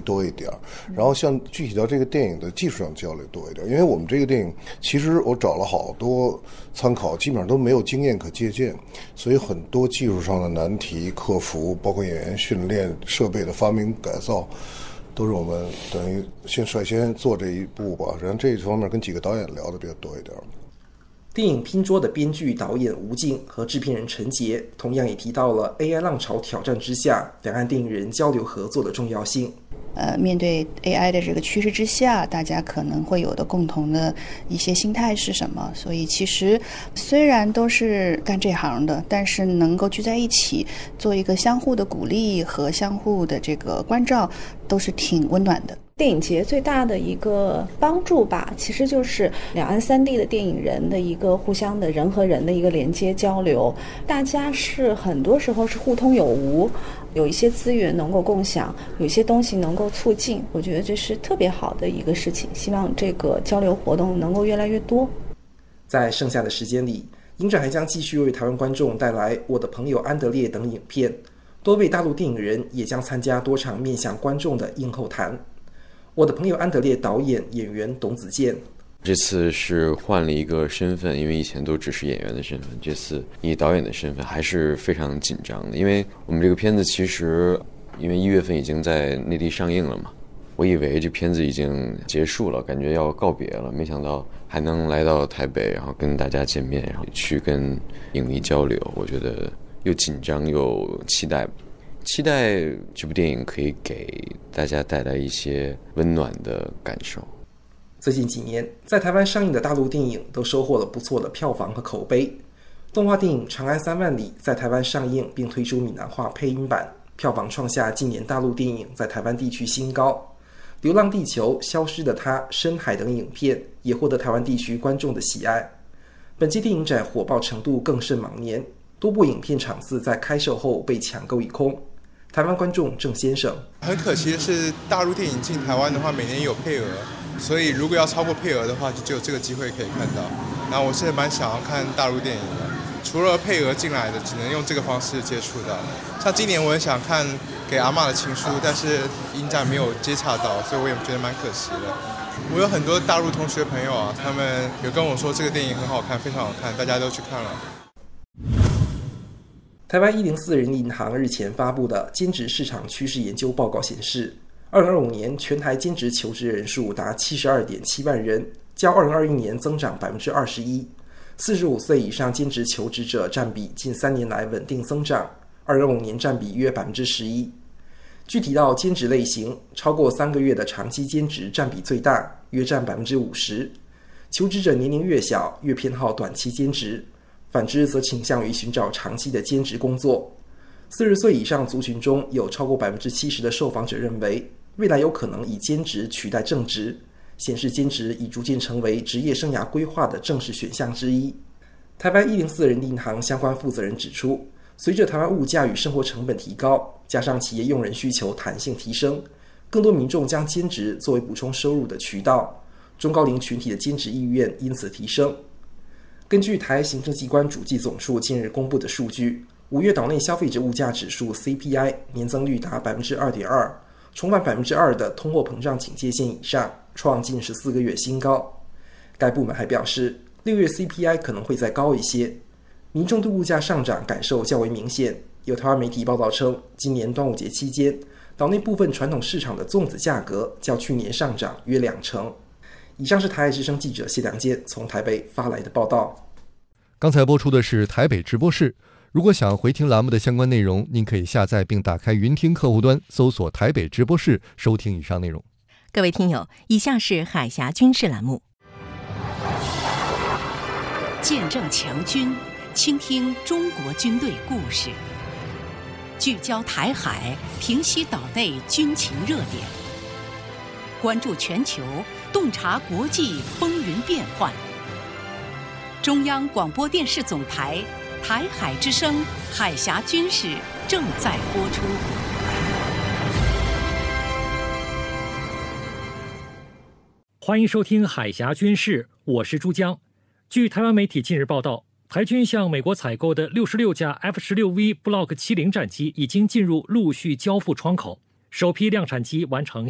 多一点，然后像具体到这个电影的技术上交流多一点。因为我们这个电影其实我找了好多参考，基本上都没有经验可借鉴，所以很多技术上的难题克服，包括演员训练、设备的发明改造，都是我们等于率先做这一步吧。然后这一方面跟几个导演聊的比较多一点。 电影《拼桌》的编剧导演吴静和制片人陈杰同样也提到了 AI 浪潮挑战之下，两岸电影人交流合作的重要性。 面对 AI 的这个趋势之下，大家可能会有的共同的一些心态是什么？所以其实虽然都是干这行的，但是能够聚在一起做一个相互的鼓励和相互的这个关照，都是挺温暖的。 电影节最大的一个帮助吧，其实就是两岸三地的电影人的一个互相的人和人的一个连接交流，大家是很多时候是互通有无，有一些资源能够共享，有一些东西能够促进，我觉得这是特别好的一个事情，希望这个交流活动能够越来越多。 在剩下的时间里，影展还将继续为台湾观众带来《我的朋友安德烈》等影片，多位大陆电影人也将参加多场面向观众的映后谈。我的朋友安德烈导演、演员董子健， 这次是换了一个身份，因为以前都只是演员的身份，这次以导演的身份还是非常紧张的。因为我们这个片子其实因为1月份已经在内地上映了嘛，我以为这片子已经结束了，感觉要告别了，没想到还能来到台北，然后跟大家见面，然后去跟影迷交流，我觉得又紧张又期待这部电影可以给大家带来一些温暖的感受。 最近几年在台湾上映的大陆电影都收获了不错的票房和口碑。动画电影《长安3万里》在台湾上映并推出闽南话配音版，票房创下今年大陆电影在台湾地区新高。《流浪地球》、《消失的她》、《深海》等影片也获得台湾地区观众的喜爱。本届电影展火爆程度更胜往年，多部影片场次在开售后被抢购一空。台湾观众郑先生， 很可惜的是，大陆电影进台湾的话，每年有配额，所以如果要超过配额的话，就只有这个机会可以看到。那我是蛮想要看大陆电影的，除了配额进来的，只能用这个方式接触到。像今年我很想看《给阿嬷的情书》，但是影展没有接洽到，所以我也觉得蛮可惜的。我有很多大陆同学朋友啊，他们有跟我说这个电影很好看，非常好看，大家都去看了。 台湾104人力银行日前发布的兼职市场趋势研究报告显示，2025年全台兼职求职人数达72.7万人，较2021年增长21%。45岁以上兼职求职者占比近3年来稳定增长，2025年占比约11%。具体到兼职类型，超过3个月的长期兼职占比最大，约占50%。求职者年龄越小，越偏好短期兼职。反之则倾向于寻找长期的兼职工作。40岁以上族群中有超过70%的受访者认为，未来有可能以兼职取代正职，显示兼职已逐渐成为职业生涯规划的正式选项之一。台湾104人力银行相关负责人指出，随着台湾物价与生活成本提高，加上企业用人需求弹性提升，更多民众将兼职作为补充收入的渠道，中高龄群体的兼职意愿因此提升。根据台行政机关主计总处近日公布的数据，5月岛内消费者物价指数 CPI 年增率达 2.2%， 重返 2% 的通货膨胀警戒线以上，创近14个月新高。该部门还表示，6月 CPI 可能会再高一些。民众对物价上涨感受较为明显，有台湾媒体报道称，今年端午节期间，岛内部分传统市场的粽子价格较去年上涨约20%。以上是台爱之声记者谢良坚从台北发来的报道。 刚才播出的是台北直播室。如果想回听栏目的相关内容，您可以下载并打开云听客户端，搜索台北直播室，收听以上内容。 各位听友，以下是海峡军事栏目。见证强军，倾听中国军队故事，聚焦台海，平息岛内军情热点，关注全球，洞察国际风云变幻。中央广播电视总台台海之声海峡军事正在播出。 欢迎收听海峡军事，我是珠江。据台湾媒体近日报道，台军向美国采购的66架 F-16V Block 70战机已经进入陆续交付窗口，首批量产机完成